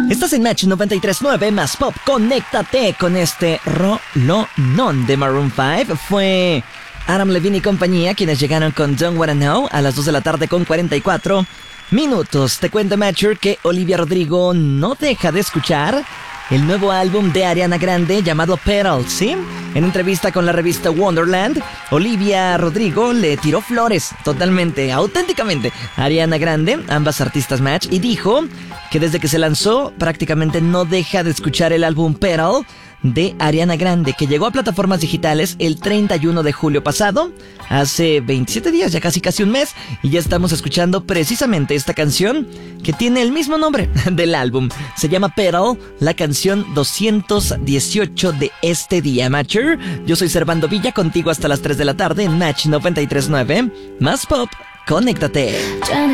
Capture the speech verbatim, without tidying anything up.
Estás en Match noventa y tres punto nueve más Pop. Conéctate con este rolonón de Maroon cinco. Fue Adam Levine y compañía quienes llegaron con Don't Wanna Know a las dos de la tarde con cuarenta y cuatro minutos. Te cuenta Matcher que Olivia Rodrigo no deja de escuchar el nuevo álbum de Ariana Grande llamado Petal, ¿sí? En entrevista con la revista Wonderland, Olivia Rodrigo le tiró flores totalmente, auténticamente a Ariana Grande, ambas artistas Match, y dijo que desde que se lanzó prácticamente no deja de escuchar el álbum Petal de Ariana Grande, que llegó a plataformas digitales el treinta y uno de julio pasado, hace veintisiete días, ya casi casi un mes, y ya estamos escuchando precisamente esta canción que tiene el mismo nombre del álbum. Se llama Petal, la canción doscientos dieciocho de este día, Matcher. Yo soy Servando Villa, contigo hasta las tres de la tarde en Match noventa y tres punto nueve, más Pop, conéctate.